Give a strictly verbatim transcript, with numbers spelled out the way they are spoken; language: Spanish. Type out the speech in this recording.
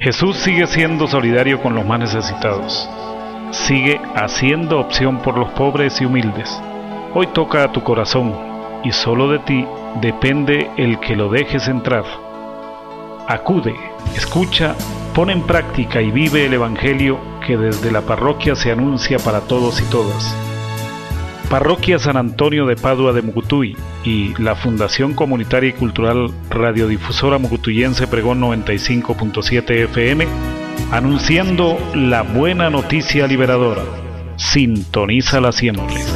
Jesús sigue siendo solidario con los más necesitados. Sigue haciendo opción por los pobres y humildes. Hoy toca a tu corazón y solo de ti depende el que lo dejes entrar. Acude, escucha, pon en práctica y vive el Evangelio que desde la parroquia se anuncia para todos y todas. Parroquia San Antonio de Padua de Mucutuy y la Fundación Comunitaria y Cultural Radiodifusora Mucutuyense Pregón noventa y cinco punto siete F M, anunciando la buena noticia liberadora. Sintonízala siempre.